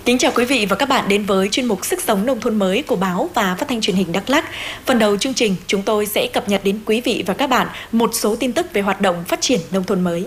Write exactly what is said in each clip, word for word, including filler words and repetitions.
Kính chào quý vị và các bạn đến với chuyên mục Sức sống nông thôn mới của báo và phát thanh truyền hình Đắk Lắk. Phần đầu chương trình, chúng tôi sẽ cập nhật đến quý vị và các bạn một số tin tức về hoạt động phát triển nông thôn mới.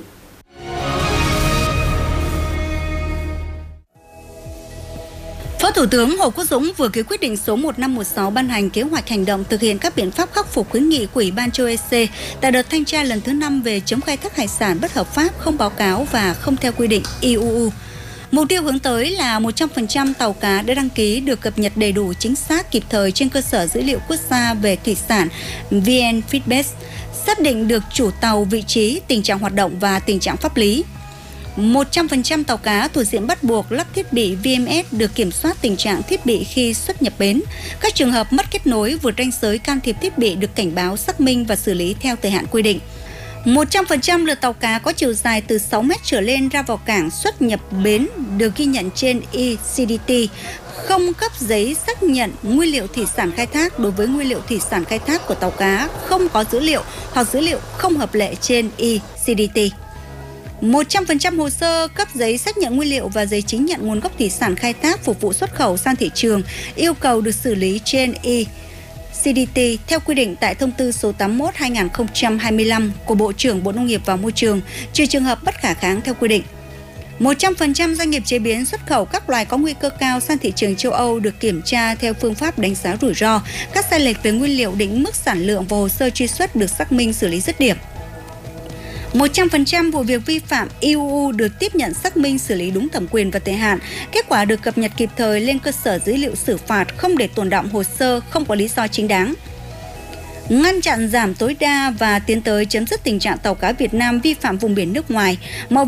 Phó Thủ tướng Hồ Quốc Dũng vừa ký quyết định số một năm một sáu ban hành kế hoạch hành động thực hiện các biện pháp khắc phục khuyến nghị của Ủy ban châu E C tại đợt thanh tra lần thứ năm về chống khai thác hải sản bất hợp pháp, không báo cáo và không theo quy định I U U. Mục tiêu hướng tới là một trăm phần trăm tàu cá đã đăng ký được cập nhật đầy đủ, chính xác, kịp thời trên cơ sở dữ liệu quốc gia về thủy sản V N Feedback, xác định được chủ tàu, vị trí, tình trạng hoạt động và tình trạng pháp lý. một trăm phần trăm tàu cá thuộc diện bắt buộc lắp thiết bị V M S được kiểm soát tình trạng thiết bị khi xuất nhập bến. Các trường hợp mất kết nối, vượt ranh giới can thiệp thiết bị được cảnh báo, xác minh và xử lý theo thời hạn quy định. một trăm phần trăm lượt tàu cá có chiều dài từ sáu mét trở lên ra vào cảng xuất nhập bến được ghi nhận trên E C D T, không cấp giấy xác nhận nguyên liệu thủy sản khai thác đối với nguyên liệu thủy sản khai thác của tàu cá không có dữ liệu hoặc dữ liệu không hợp lệ trên E C D T. một trăm phần trăm hồ sơ cấp giấy xác nhận nguyên liệu và giấy chứng nhận nguồn gốc thủy sản khai thác phục vụ xuất khẩu sang thị trường yêu cầu được xử lý trên E C D T theo quy định tại thông tư số tám mươi mốt trên hai nghìn không trăm hai mươi lăm của Bộ trưởng Bộ Nông nghiệp và Môi trường, trừ trường hợp bất khả kháng theo quy định. một trăm phần trăm doanh nghiệp chế biến xuất khẩu các loài có nguy cơ cao sang thị trường châu Âu được kiểm tra theo phương pháp đánh giá rủi ro. Các sai lệch về nguyên liệu, định mức sản lượng và hồ sơ truy xuất được xác minh, xử lý dứt điểm. một trăm phần trăm vụ việc vi phạm I U U được tiếp nhận, xác minh, xử lý đúng thẩm quyền và thời hạn. Kết quả được cập nhật kịp thời lên cơ sở dữ liệu xử phạt, không để tồn đọng hồ sơ, không có lý do chính đáng. Ngăn chặn giảm tối đa và tiến tới chấm dứt tình trạng tàu cá Việt Nam vi phạm vùng biển nước ngoài.